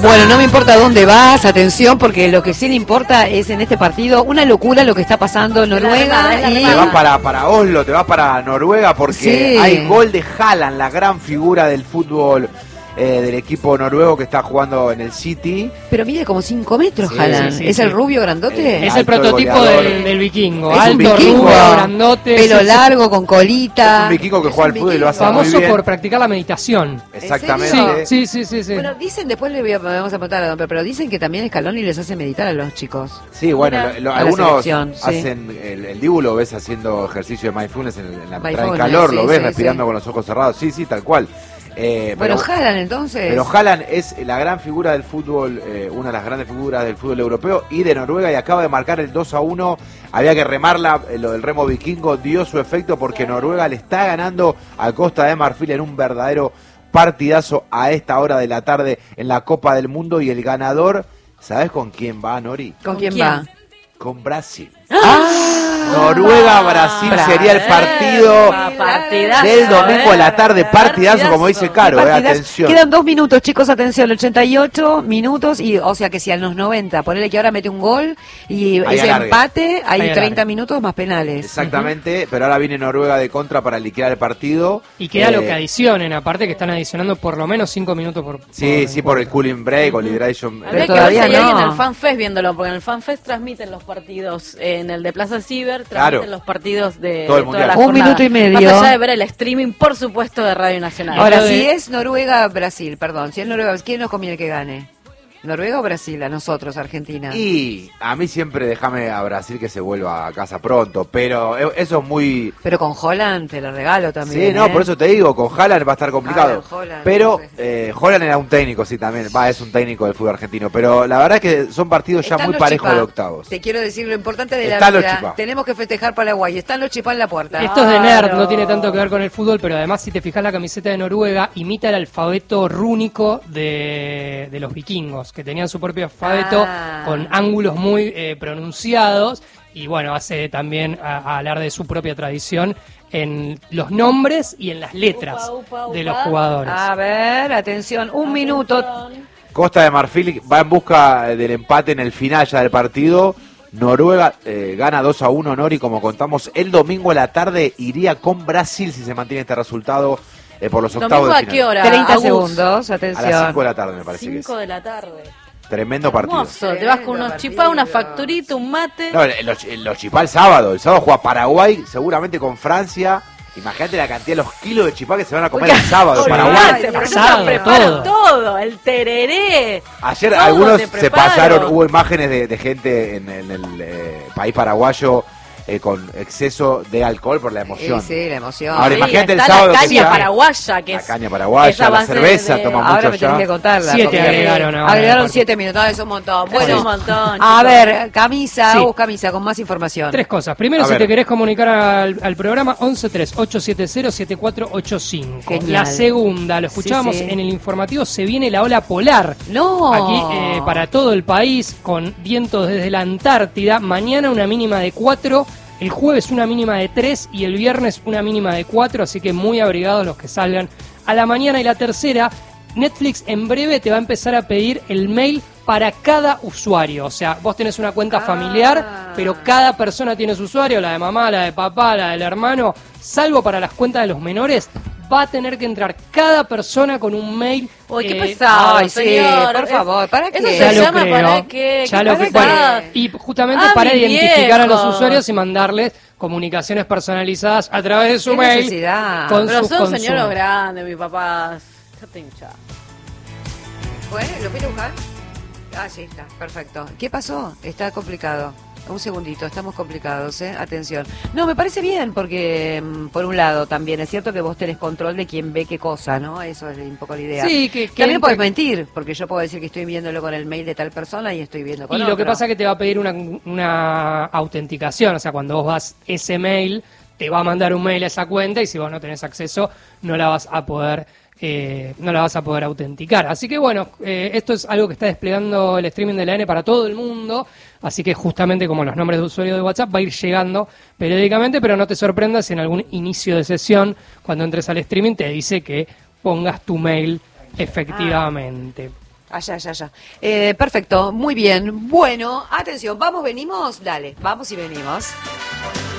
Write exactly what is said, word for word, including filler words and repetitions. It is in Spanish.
Bueno, no me importa dónde vas, atención, porque lo que sí le importa es en este partido una locura lo que está pasando en Noruega. Y... Te vas para, para Oslo, te vas para Noruega porque sí. Hay gol de Haaland, la gran figura del fútbol eh, del equipo noruego que está jugando en el City. Pero mide como cinco metros, sí, Haaland. Sí, sí, ¿Es sí. el rubio grandote? El es el prototipo el del, del vikingo. Es alto, vikingo. rubio, grandote. Pelo largo, con colita. Es un vikingo que juega al fútbol y lo hace muy bien. Famoso por practicar la meditación. Exactamente. Sí, sí, sí, sí. Bueno, dicen, después le voy a, vamos a preguntar a Don Pedro, pero dicen que también Scaloni les hace meditar a los chicos. Sí, bueno, lo, lo, algunos sí. hacen, el, el Dibu lo ves haciendo ejercicio de mindfulness en, en la entrada en mindfulness, calor, sí, lo ves sí, respirando sí. con los ojos cerrados, sí, sí, tal cual. Eh, bueno, pero, Haaland entonces. Pero Haaland es la gran figura del fútbol, eh, una de las grandes figuras del fútbol europeo y de Noruega, y acaba de marcar el dos a uno. Había que remarla, eh, lo del remo vikingo dio su efecto porque Noruega le está ganando a Costa de Marfil en un verdadero partidazo a esta hora de la tarde en la Copa del Mundo, y el ganador, ¿sabes con quién va, Nori? ¿Con, ¿Con quién, quién va? Con Brasil. ¡Ah! Noruega-Brasil sería el partido del domingo a la tarde, partidazo, como dice Caro, eh, atención. Quedan dos minutos, chicos, atención, ochenta y ocho minutos, y o sea que si a los noventa, ponele que ahora mete un gol y ahí ese alargue. empate, hay ahí treinta minutos más penales. Exactamente, uh-huh. Pero ahora viene Noruega de contra para liquidar el partido. Y queda eh, lo que adicionen, aparte que están adicionando por lo menos cinco minutos por... Sí, por sí, por el cooling break o Liberation. Habría que todavía ver si hay no. alguien en el FanFest viéndolo, porque en el FanFest transmiten los partidos, en el de Plaza Ciber, transmiten claro. los partidos de, Todo el de toda la un jornada. minuto y medio. Más allá de ver el streaming, por supuesto, de Radio Nacional. Ahora, de... si es Noruega-Brasil, perdón, si es Noruega, ¿quién nos conviene que gane? ¿Noruega o Brasil? A nosotros, Argentina. Y a mí siempre déjame a Brasil que se vuelva a casa pronto, pero eso es muy... Pero con Haaland te lo regalo también. Sí, no, ¿eh? por eso te digo, con Haaland va a estar complicado. Haaland, Haaland, pero no sé. eh, Haaland era un técnico, sí, también. Va, es un técnico del fútbol argentino. Pero la verdad es que son partidos ya Están muy los parejos chipá. de octavos. Te quiero decir lo importante de Están la los vida. chipá. Tenemos que festejar Paraguay. Están los chipá en la puerta. Esto es de nerd, Claro. no tiene tanto que ver con el fútbol, pero además si te fijas la camiseta de Noruega imita el alfabeto rúnico de, de los vikingos, que tenían su propio alfabeto Ah. con ángulos muy eh, pronunciados, y bueno, hace también a, a hablar de su propia tradición en los nombres y en las letras Upa, upa, upa. de los jugadores. A ver, atención, un minuto. Costa de Marfil va en busca del empate en el final ya del partido. Noruega eh, gana dos a uno, Nori, como contamos. El domingo a la tarde iría con Brasil si se mantiene este resultado eh, por los octavos ¿Domingo de a final. qué hora? treinta Agus? segundos, A atención. las cinco de la tarde, me parece que es. cinco de la tarde. Tremendo partido. Hermoso, te vas con unos Partido. chipá, una facturita, un mate. No, los, los chipá el sábado. El sábado juega Paraguay, seguramente con Francia. Imagínate la cantidad de los kilos de chipá que se van a comer el sábado. Olvidate, Paraguay. porque Pasado, te preparan todo. todo, el tereré. Ayer todo algunos te se preparo. pasaron, hubo imágenes de, de gente en, en el eh, país paraguayo eh, con exceso de alcohol por la emoción. Sí, sí, la emoción. Ahora, Sí, imagínate el está sábado la que caña está- paraguaya, que La es caña paraguaya, esa la base cerveza, de- toma Ahora mucho me tenés ya. que contarla. Siete porque agregaron ahora, Agregaron aparte. siete minutos, ah, es un montón. Es Bueno, un montón, a chicos. ver, camisa, Sí. Agus Camisa, con más información. Tres cosas. Primero, A si ver. te querés comunicar al, al programa, once tres ocho siete cero siete cuatro ocho cinco. Genial. La segunda, lo escuchábamos Sí, sí. en el informativo, se viene la ola polar. No. Aquí eh, para todo el país, con vientos desde la Antártida. Mañana una mínima de cuatro, el jueves una mínima de tres y el viernes una mínima de cuatro, así que muy abrigados los que salgan a la mañana. Y la tercera, Netflix en breve te va a empezar a pedir el mail para cada usuario. O sea, vos tenés una cuenta Ah. familiar, pero cada persona tiene su usuario, la de mamá, la de papá, la del hermano, salvo para las cuentas de los menores. Va a tener que entrar cada persona con un mail. Uy, qué eh, pesado, ay, sí, señor. por favor, ¿para qué? Eso Ya se lo llama creo, para qué. ya ¿Qué lo pasa? que- bueno, y justamente Ah, para mi identificar a los viejo. usuarios y mandarles comunicaciones personalizadas a través de su Qué mail necesidad. con Pero sus son consumos. señoros grandes, mis papás. Ya te hinchás. Bueno, ¿lo quiere buscar? Ah, sí, está, perfecto. ¿Qué pasó? Está complicado. Un segundito, estamos complicados, ¿eh? Atención. No, me parece bien, porque mm, por un lado también es cierto que vos tenés control de quién ve qué cosa, ¿no? Eso es un poco la idea. Sí, que, que También entre- podés mentir, porque yo puedo decir que estoy viéndolo con el mail de tal persona y estoy viendo con Y otro. lo que pasa es que te va a pedir una, una autenticación, o sea, cuando vos vas ese mail, te va a mandar un mail a esa cuenta y si vos no tenés acceso, no la vas a poder eh, no la vas a poder autenticar. Así que bueno, eh, esto es algo que está desplegando el streaming de la N para todo el mundo, así que justamente como los nombres de usuario de WhatsApp va a ir llegando periódicamente, pero no te sorprendas si en algún inicio de sesión, cuando entres al streaming, te dice que pongas tu mail efectivamente. Ah. Allá, allá, allá. Eh, perfecto, muy bien. Bueno, atención, vamos, venimos, dale, vamos y venimos.